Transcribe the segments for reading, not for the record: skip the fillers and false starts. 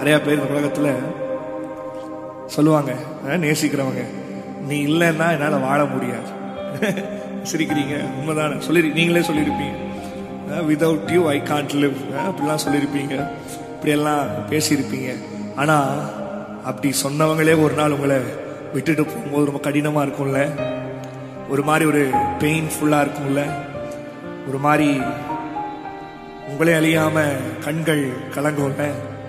நிறைய பேர் இந்த உலகத்துல சொல்லுவாங்க, நேசிக்கிறவங்க, நீ இல்லைன்னா என்னால வாழ முடியாது. சிரிக்கிறீங்க, உண்மைதானே? நீங்களே சொல்லியிருப்பீங்க, without you I can't live அப்படிலாம் சொல்லியிருப்பீங்க, இப்படியெல்லாம் பேசியிருப்பீங்க. ஆனா அப்படி சொன்னவங்களே ஒரு நாள் உங்களை விட்டுட்டு போகும்போது ரொம்ப கடினமா இருக்கும்ல, ஒரு மாதிரி ஒரு பெயின்ஃபுல்லா இருக்கும்ல, ஒரு மாதிரி உங்களே அழியாம கண்கள் கலங்கும்ல.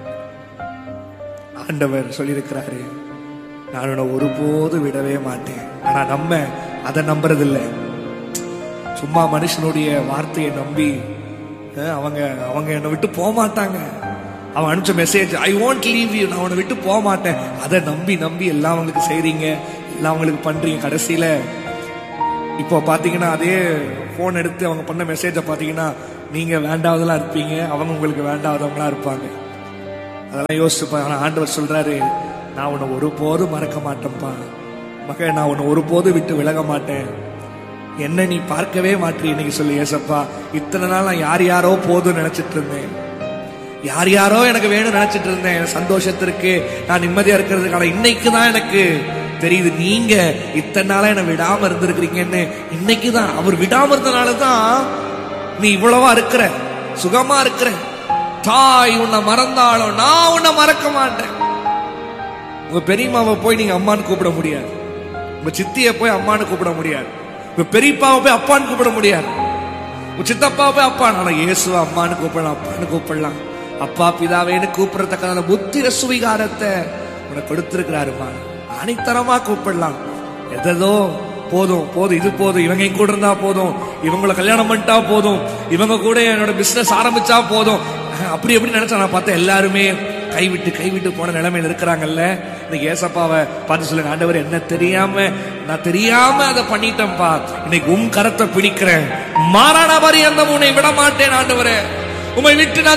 ஆண்டவர் சொல்லியிருக்கிறாரு, நான் உன்னை ஒருபோது விடவே மாட்டேன். ஆனா நம்ம அதை நம்புறதில்லை. சும்மா மனுஷனுடைய வார்த்தையை நம்பி அவங்க என்னை விட்டு போக மாட்டாங்க, அவன் அனுப்பிச்ச message I want leave you, நான் உன்னை விட்டு போக மாட்டேன், அதை நம்பி நம்பி எல்லாம் அவங்களுக்கு செய்றீங்க, எல்லாம் அவங்களுக்கு பண்றீங்க. கடைசியில இப்போ பாத்தீங்கன்னா அதே போன் எடுத்து அவங்க பண்ண மெசேஜை பாத்தீங்கன்னா நீங்க வேண்டாவதெல்லாம் இருப்பீங்க, அவங்க உங்களுக்கு வேண்டாவதவங்களா இருப்பாங்க. அதெல்லாம் யோசிச்சுப்பா. ஆனா ஆண்டவர் சொல்றாரு, நான் உன்னை ஒருபோதும் மறக்க மாட்டேன்ப்பா மகன், நான் உன்னை ஒருபோது விட்டு விலக மாட்டேன், என்ன நீ பார்க்கவே மாட்டேன். இன்னைக்கு சொல்லி, ஏசப்பா இத்தனை நாள் நான் யார் யாரோ போதும் நினைச்சிட்டு இருந்தேன், யார் யாரோ எனக்கு வேணும் நினைச்சிட்டு இருந்தேன், சந்தோஷத்திற்கு நான் நிம்மதியா இருக்கிறதுக்கான இன்னைக்குதான் எனக்கு தெரியுது, நீங்க இத்தனை நாளா என்ன விடாம இருந்திருக்கிறீங்கன்னு. இன்னைக்குதான் அவர் விடாம இருந்தனாலதான் நீ இவ்வளவா இருக்கிற, சுகமா இருக்கிற. தாய் உன்னை மறந்தாலும் நான் உன்னை மறக்க மாட்டேன். உங்க பெரியம்மாவை போய் நீங்க அம்மான்னு கூப்பிட முடியாது, உங்க சித்திய போய் அம்மான்னு கூப்பிட முடியாது, உங்க பெரியப்பாவை போய் அப்பான்னு கூப்பிட முடியாது, உங்க சித்தப்பாவை போய் அப்பான்னு. ஆனா இயேசுவை அம்மான்னு கூப்பிடலாம், அப்பான்னு கூப்பிடலாம். அப்பா பிதாவேன்னு கூப்பிடறதுக்கான புத்திர சுவிகாரத்தை உனக்கு கொடுத்திருக்கிறாருமா. அனைத்தரமா கூப்பிடலாம். எதோ போதும் போதும், இது போதும், இவங்க கூட இருந்தா போதும், இவங்களை கல்யாணம் பண்ணிட்டா போதும், இவங்க கூட என்னோட பிசினஸ் ஆரம்பிச்சா போதும், அப்படி எப்படி நினைச்சா. நான் பார்த்தா எல்லாருமே கைவிட்டு போன நிலைமையில இருக்கிறாங்கல்ல. இன்னைக்கு ஏசப்பாவை பார்த்து சொல்லுங்க, ஆண்டவர் என்ன நான் தெரியாம அதை பண்ணிட்டேன்ப்பா, இன்னைக்கு உன் கரத்தை பிடிக்கிறேன், மாறான பரியந்தம் உன்னை விட மாட்டேன் ஆண்டவரே, உம்மை விட்டு